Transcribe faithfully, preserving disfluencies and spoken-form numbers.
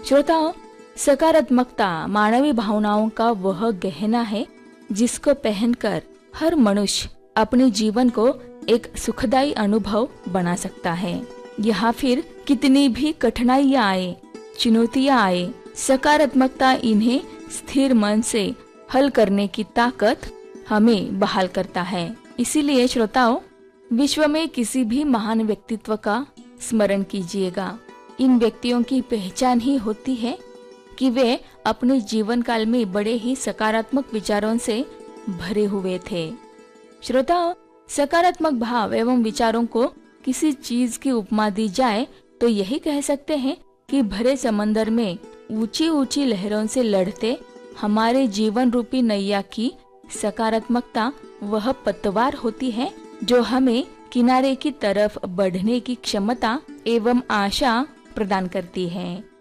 श्रोताओं, सकारात्मकता मानवीय भावनाओं का वह गहना है जिसको पहनकर हर मनुष्य अपने जीवन को एक सुखदायी अनुभव बना सकता है। यहाँ फिर कितनी भी कठिनाइयाँ आए, चुनौतियाँ आए, सकारात्मकता इन्हें स्थिर मन से हल करने की ताकत हमें बहाल करता है। इसीलिए श्रोताओं, विश्व में किसी भी महान व्यक्तित्व का स्मरण कीजिएगा। इन व्यक्तियों की पहचान ही होती है कि वे अपने जीवन काल में बड़े ही सकारात्मक विचारों से भरे हुए थे। श्रोताओं, सकारात्मक भाव एवं विचारों को किसी चीज की उपमा दी जाए तो यही कह सकते हैं कि भरे समंदर में ऊंची ऊंची लहरों से लड़ते हमारे जीवन रूपी नैया की सकारात्मकता वह पतवार होती है जो हमें किनारे की तरफ बढ़ने की क्षमता एवं आशा प्रदान करती है।